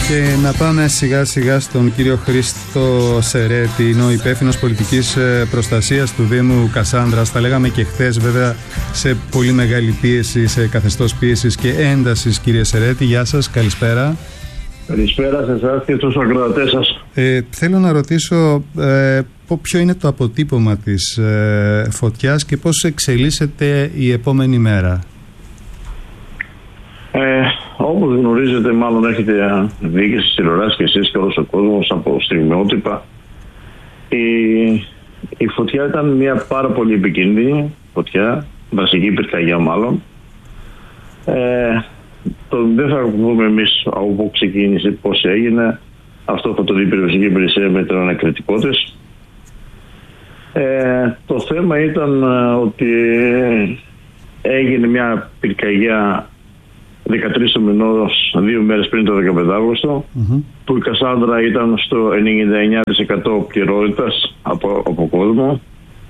Και να πάμε σιγά σιγά στον κύριο Χρήστο Σερέτη, είναι ο υπεύθυνος πολιτικής προστασίας του Δήμου Κασάνδρας. Τα λέγαμε και χθες, βέβαια, σε πολύ μεγάλη πίεση, σε καθεστώς πίεσης και έντασης. Κύριε Σερέτη, γεια σας, καλησπέρα. Καλησπέρα σε εσάς και στους ακροατές σας. Θέλω να ρωτήσω ποιο είναι το αποτύπωμα της φωτιάς και πώς εξελίσσεται η επόμενη μέρα. Όπως γνωρίζετε, μάλλον έχετε δει και στις τηλεοράσεις και εσείς και όλος ο κόσμος από στιγμιότυπα, η φωτιά ήταν μια πάρα πολύ επικίνδυνη φωτιά, βασική πυρκαγιά μάλλον. Δεν θα πούμε εμείς από πού ξεκίνησε, πώς έγινε. Αυτό θα το δει η περιοριστική υπηρεσία με τον ανακριτικότες. Το θέμα ήταν ότι έγινε μια πυρκαγιά 13 του μηνός, 2 μέρες πριν το 15 Αύγουστο, που η Κασάνδρα ήταν στο 99% πληρότητας από κόσμο.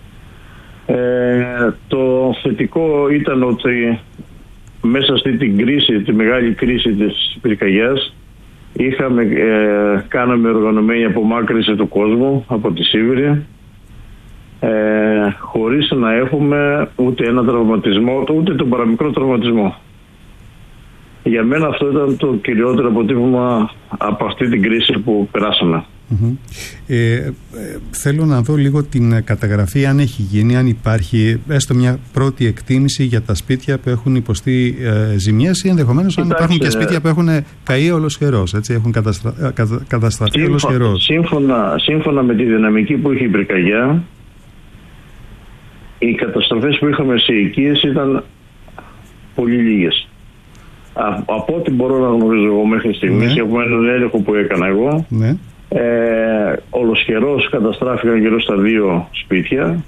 Το θετικό ήταν ότι μέσα αυτή την κρίση, τη μεγάλη κρίση της πυρκαγιάς, κάναμε οργανωμένη απομάκρυνση του κόσμου από τη Σίβηρη, χωρίς να έχουμε ούτε ένα τραυματισμό, ούτε τον παραμικρό τραυματισμό. Για μένα αυτό ήταν το κυριότερο αποτύπωμα από αυτή την κρίση που περάσαμε. Θέλω να δω λίγο την καταγραφή, αν έχει γίνει, αν υπάρχει έστω μια πρώτη εκτίμηση για τα σπίτια που έχουν υποστεί ζημιές ή ενδεχομένως αν υπάρχουν και σπίτια που έχουν καεί ολοσχερός, έτσι, έχουν καταστραφεί ολοσχερός. Σύμφωνα με τη δυναμική που είχε η πυρκαγιά, οι καταστροφές που είχαμε σε οικίες ήταν πολύ λίγες. Από ό,τι μπορώ να γνωρίζω εγώ μέχρι στιγμής, από έναν έλεγχο που έκανα εγώ, ολοσχερός καταστράφηκαν γύρω στα 2 σπίτια,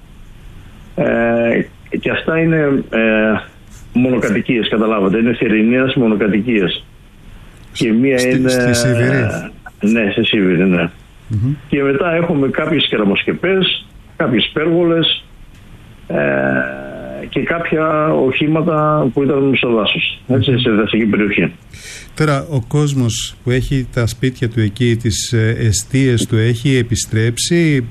και αυτά είναι μονοκατοικίες, καταλάβατε, είναι θηρηνίας μονοκατοικίες. Και μία είναι... Στη Σίβηρη. Ναι, στη Σίβηρη, ναι. Και μετά έχουμε κάποιες κεραμοσκεπές, κάποιες πέργολες, και κάποια οχήματα που ήταν μισοδάσος, έτσι, σε δασική περιοχή. Τώρα, ο κόσμος που έχει τα σπίτια του εκεί, τις εστίες του, έχει επιστρέψει,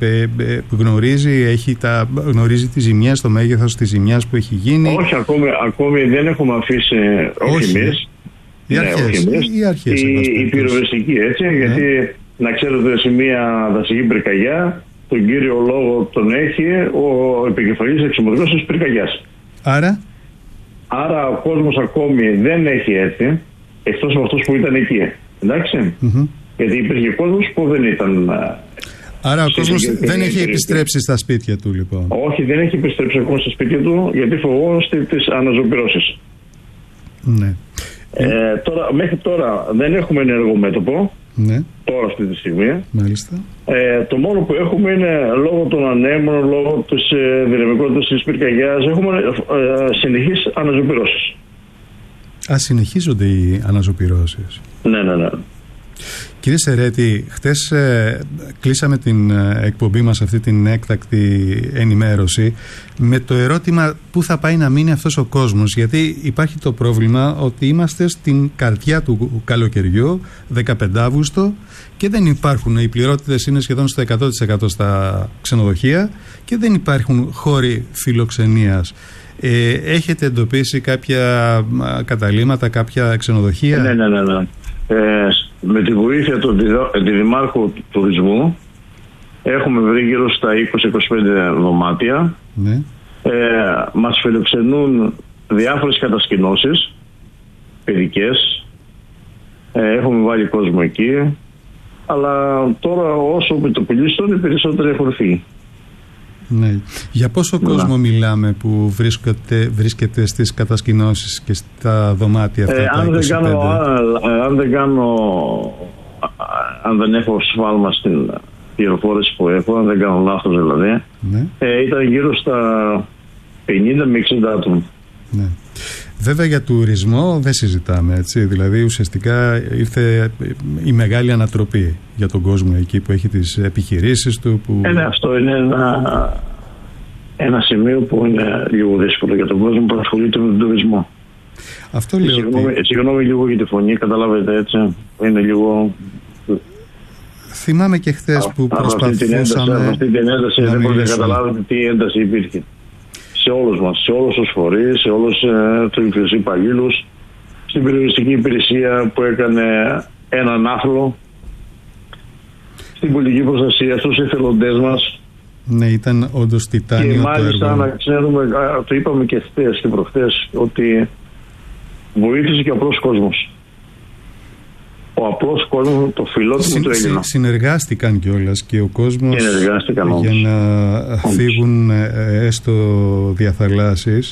γνωρίζει τις ζημιές, το μέγεθος της ζημιάς που έχει γίνει? Όχι, ακόμη δεν έχουμε αφήσει, όχι εμείς. Οι αρχές. Η πυροσβεστική, έτσι, γιατί να ξέρετε, σε μια δασική πυρκαγιά, τον κύριο λόγο τον έχει ο επικεφαλής εξομολογός της πυρκαγιάς. Άρα ο κόσμος ακόμη δεν έχει έρθει, εκτός από αυτούς που ήταν εκεί. Εντάξει. Γιατί υπήρχε κόσμος που δεν ήταν... Άρα ο κόσμος δεν έχει επιστρέψει στα σπίτια του, λοιπόν? Όχι, δεν έχει επιστρέψει ακόμα στα σπίτια του, γιατί φοβόμαστε τις αναζωπυρώσεις. Ναι. Μέχρι τώρα δεν έχουμε ενεργό μέτωπο. Ναι. Τώρα αυτή τη στιγμή. Μάλιστα. Το μόνο που έχουμε είναι λόγω των ανέμων, λόγω της δυναμικότητας της πυρκαγιάς, έχουμε συνεχείς αναζωπυρώσεις. Συνεχίζονται οι αναζωπυρώσεις. Ναι. Κύριε Σερέτη, χτες κλείσαμε την εκπομπή μας, αυτή την έκτακτη ενημέρωση, με το ερώτημα πού θα πάει να μείνει αυτός ο κόσμος, γιατί υπάρχει το πρόβλημα ότι είμαστε στην καρδιά του καλοκαιριού, 15 Αύγουστο, και δεν υπάρχουν, οι πληρότητες είναι σχεδόν στο 100% στα ξενοδοχεία και δεν υπάρχουν χώροι φιλοξενίας. Έχετε εντοπίσει κάποια καταλύματα, κάποια ξενοδοχεία? Ναι. Με τη βοήθεια του Δημάρχου Τουρισμού έχουμε βρει γύρω στα 20-25 δωμάτια. Ναι. Μας φιλοξενούν διάφορες κατασκηνώσεις παιδικές, έχουμε βάλει κόσμο εκεί, αλλά τώρα όσο πιτοπηλίστων οι περισσότεροι έχουν φύγει. Ναι. Για πόσο κόσμο μιλάμε που βρίσκεται στις κατασκηνώσεις και στα δωμάτια αυτά? Αν δεν έχω σφάλμα στην πληροφόρηση που έχω, αν δεν κάνω λάθος δηλαδή, ήταν γύρω στα 50 με 60 άτομα. Ναι. Βέβαια για τουρισμό δεν συζητάμε, έτσι, δηλαδή ουσιαστικά ήρθε η μεγάλη ανατροπή για τον κόσμο εκεί που έχει τις επιχειρήσεις του. Ναι, αυτό είναι ένα σημείο που είναι λίγο δύσκολο για τον κόσμο που ασχολείται με τον τουρισμό. Αυτό λέω. Συγγνώμη λίγο για τη φωνή, καταλάβετε, έτσι. Είναι λίγο. Θυμάμαι και χθες που προσπαθούσαμε. Αυτή την ένταση δεν μπορείτε να καταλάβετε τι ένταση υπήρχε. Σε όλους μας, σε όλους τους φορείς, σε όλους τους υπαλλήλους, στην περιοριστική υπηρεσία που έκανε έναν άθλο, στην πολιτική προστασία, στους εθελοντές μας. Ναι, ήταν όντως τιτάνιο και το έργο. μάλιστα να ξέρουμε, το είπαμε και χθες και προχθές, ότι βοήθησε και ο απλός κόσμος. Ο απλός κόσμος, το φιλότιμο του Έλληνα. Συνεργάστηκαν κιόλας και ο κόσμος για να φύγουν έστω διαθαλάσσεις.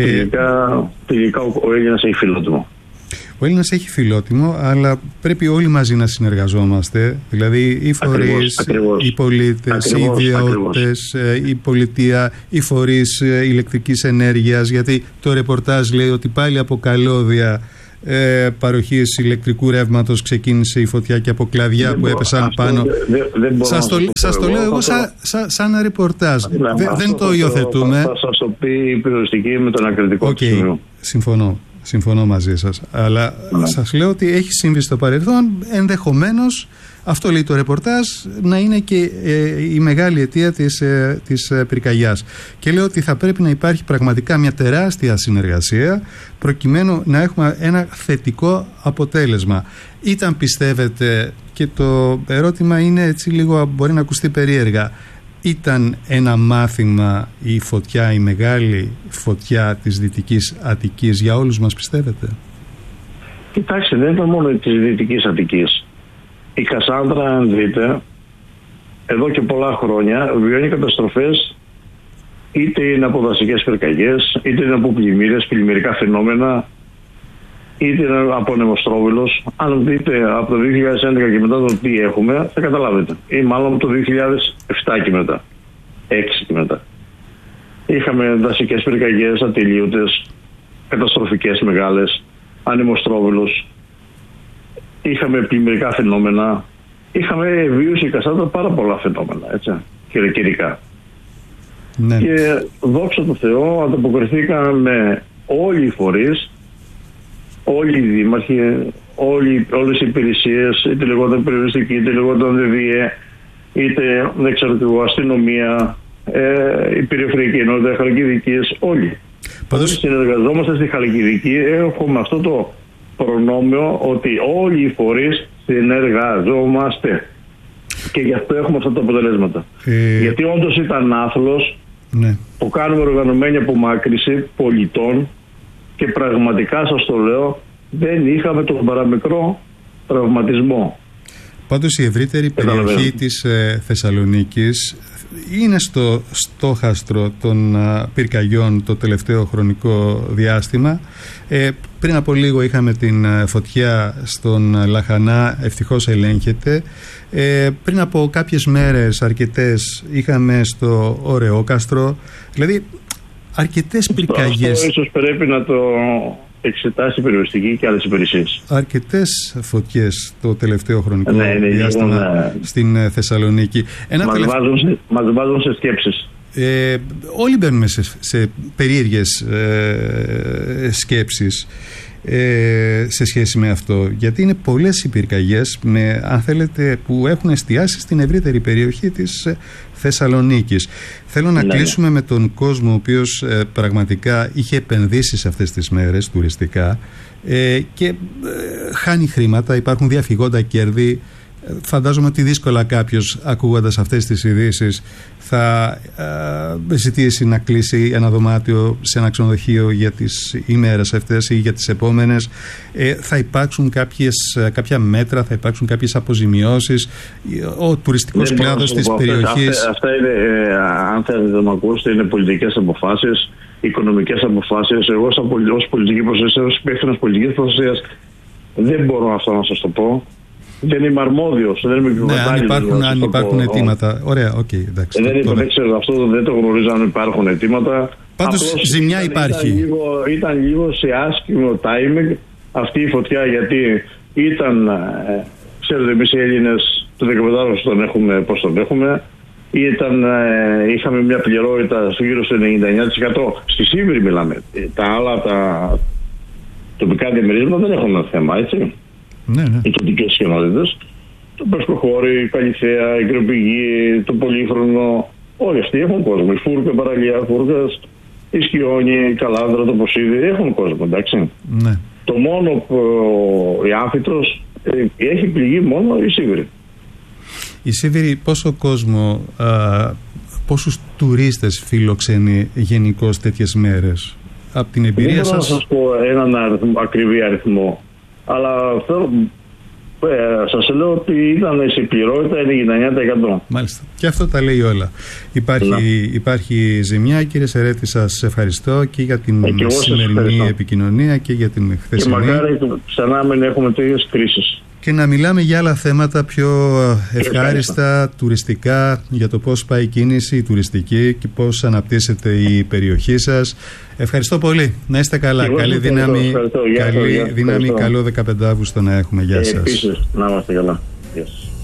Τελικά ο Έλληνας έχει φιλότιμο. Ο Έλληνας έχει φιλότιμο, αλλά πρέπει όλοι μαζί να συνεργαζόμαστε. Δηλαδή οι φορείς, οι πολίτες, οι ιδιώτες, η πολιτεία, οι φορείς ηλεκτρικής ενέργειας. Γιατί το ρεπορτάζ λέει ότι πάλι από καλώδια παροχής ηλεκτρικού ρεύματος ξεκίνησε η φωτιά και από κλαδιά που έπεσαν πάνω. Σας το λέω εγώ σαν ρεπορτάζ. Δεν το υιοθετούμε. Θα σας το πει η περιοριστική με τον ακριτικό σημείο. Συμφωνώ μαζί σας. Αλλά σας λέω ότι έχει συμβεί στο παρελθόν, ενδεχομένως, αυτό λέει το ρεπορτάζ, να είναι και η μεγάλη αιτία της πυρκαγιάς. Και λέω ότι θα πρέπει να υπάρχει πραγματικά μια τεράστια συνεργασία προκειμένου να έχουμε ένα θετικό αποτέλεσμα. Ήταν, πιστεύετε, και το ερώτημα είναι έτσι λίγο, μπορεί να ακουστεί περίεργα, ήταν ένα μάθημα η φωτιά, η μεγάλη φωτιά της Δυτικής Αττικής για όλους μας, πιστεύετε? Κοιτάξτε, δεν ήταν μόνο της Δυτικής Αττικής. Η Κασάνδρα, αν δείτε, εδώ και πολλά χρόνια βιώνει καταστροφές, είτε είναι από δασικές πυρκαγιές, είτε είναι από πλημμύρες, πλημμυρικά φαινόμενα, είτε είναι από νεμοστρόβιλος. Αν δείτε από το 2011 και μετά το τι έχουμε, θα καταλάβετε. Ή μάλλον από το 2007 και μετά, 6 και μετά. Είχαμε δασικές πυρκαγιές ατελείωτες, καταστροφικές μεγάλες, ανεμοστρόβιλος. Είχαμε πλημμυρικά φαινόμενα. Είχαμε βιώσει η Κασάνδρα πάρα πολλά φαινόμενα, έτσι, καιρικά. Ναι. Και δόξα τω Θεώ ανταποκριθήκαμε όλοι οι φορείς, όλοι οι δήμαρχοι, όλες οι υπηρεσίες, είτε λεγόταν περιοριστική, είτε λεγόταν ΔΔΕ, είτε δεν ξέρω τι, αστυνομία, η περιφερειακή ενότητα, Χαλκιδικής, όλοι. Πάντως συνεργαζόμαστε στη Χαλκιδική, έχουμε αυτό το προνόμιο ότι όλοι οι φορείς συνεργαζόμαστε. Και γι' αυτό έχουμε αυτά τα αποτελέσματα. Γιατί όντως ήταν άθλος, ναι, που κάνουμε οργανωμένη απομάκρυση πολιτών και πραγματικά σας το λέω, δεν είχαμε τον παραμικρό τραυματισμό. Πάντως η ευρύτερη περιοχή της Θεσσαλονίκης είναι στο στόχαστρο των πυρκαγιών το τελευταίο χρονικό διάστημα. Πριν από λίγο είχαμε την φωτιά στον Λαχανά, ευτυχώς ελέγχεται. Πριν από κάποιες μέρες, αρκετές, είχαμε στο Ωρεόκαστρο. Δηλαδή αρκετές πυρκαγιές. Αυτό ίσως πρέπει να το εξετάσει η περιοριστική και άλλες υπηρεσίες. Αρκετές φωτιές το τελευταίο χρονικό διάστημα στην Θεσσαλονίκη. Μας βάζουν σε σκέψεις. Όλοι μπαίνουμε σε περίεργες σκέψεις σε σχέση με αυτό, γιατί είναι πολλές οι πυρκαγιές, αν θέλετε, που έχουν εστιάσει στην ευρύτερη περιοχή της Θεσσαλονίκης. Θέλω να κλείσουμε με τον κόσμο ο οποίος πραγματικά είχε επενδύσει σε αυτές τις μέρες τουριστικά και χάνει χρήματα, υπάρχουν διαφυγόντα κέρδη. Φαντάζομαι ότι δύσκολα κάποιος, ακούγοντας αυτές τις ειδήσεις, θα ζητήσει να κλείσει ένα δωμάτιο σε ένα ξενοδοχείο για τις ημέρες αυτές ή για τις επόμενες. Θα υπάρξουν κάποια μέτρα, θα υπάρξουν κάποιες αποζημιώσεις. Ο τουριστικός κλάδος της περιοχής. Αυτά είναι, αν θέλετε να με ακούσετε, είναι πολιτικές αποφάσεις, οικονομικές αποφάσεις. Εγώ, ως πολιτική προστασία, ως υπεύθυνος πολιτικής προστασίας, δεν μπορώ αυτό να σας το πω. Δεν είμαι αρμόδιος, δεν είμαι κυβερνητής. Αν υπάρχουν αιτήματα. Ωραία, οκ, εντάξει. Δεν ξέρω, αυτό δεν το γνωρίζω αν υπάρχουν αιτήματα. Πάντως ζημιά υπάρχει. Ήταν λίγο σε άσχημο timing αυτή η φωτιά, γιατί ήταν, ξέρετε, εμείς οι Έλληνες το 15 τον έχουμε, πώς τον έχουμε. Είχαμε μια πληρότητα γύρω στο 99%. Στη Σίβηρη μιλάμε. Τα άλλα τοπικά διαμερίσματα δεν έχουν θέμα, έτσι. Ναι. Οι τοπικές συχνότητες. Το Πεσκοχώρι, η Καλυθέα, η Κρεοπηγή, το Πολύχρονο, όλοι αυτοί έχουν κόσμο. Η Φούρκα, παραλία Φούρκας, η Σκιόνη, η Καλάνδρα, το Ποσίδι έχουν κόσμο, εντάξει. Ναι. Το μόνο που η Άμφιτος έχει πληγεί μόνο η Σίβηρη. Η Σίβηρη πόσο κόσμο, πόσους τουρίστες φιλοξενεί γενικώς τέτοιες μέρες? Από την εμπειρία σας? Δεν μπορώ να σας πω έναν ακριβή αριθμό, αλλά σας λέω ότι ήταν σε πληρότητα 99%. Μάλιστα. Και αυτό τα λέει όλα. Υπάρχει ζημιά. Κύριε Σερέτη, σας ευχαριστώ και για την σημερινή επικοινωνία και για την χθεσινή. Και μακάρι ξανά μην έχουμε τέτοιες κρίσεις. Και να μιλάμε για άλλα θέματα πιο ευχάριστα, τουριστικά, για το πώς πάει η κίνηση, η τουριστική και πώς αναπτύσσεται η περιοχή σας. Ευχαριστώ πολύ. Να είστε καλά. Καλή δύναμη, καλό 15 Αύγουστο να έχουμε. Γεια σας. Επίσης, να είμαστε καλά. Γεια σας.